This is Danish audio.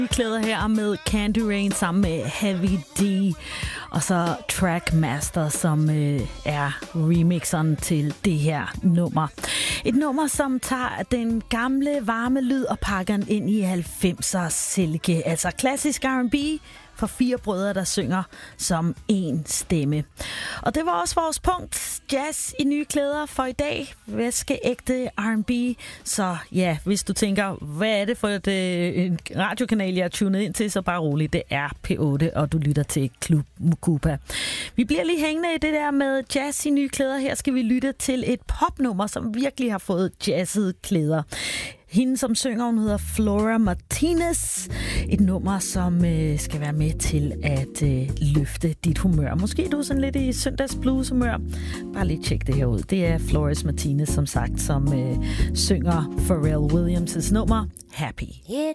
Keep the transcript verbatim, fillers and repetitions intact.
Vi klæder her med Candy Rain sammen med Heavy D, og så Trackmaster, som øh, er remixeren til det her nummer. Et nummer, som tager den gamle varme lyd og pakker den ind i halvfemser silke, altså klassisk R and B for fire brødre, der synger som en stemme. Og det var også vores punkt, jazz i nye klæder for i dag. Væskeægte R and B. Så ja, hvis du tænker, hvad er det for et, en radiokanal, jeg er tunet ind til, så bare roligt, det er P otte, og du lytter til Klub Mukupa. Vi bliver lige hængende i det der med jazz i nye klæder. Her skal vi lytte til et popnummer, som virkelig har fået jazzede klæder. Hende, som synger, hun hedder Flora Martinez. Et nummer, som øh, skal være med til at øh, løfte dit humør. Måske du er sådan lidt i søndagsblues-humør. Bare lige tjek det her ud. Det er Flora Martinez, som sagt, som øh, synger Pharrell Williams' nummer Happy. It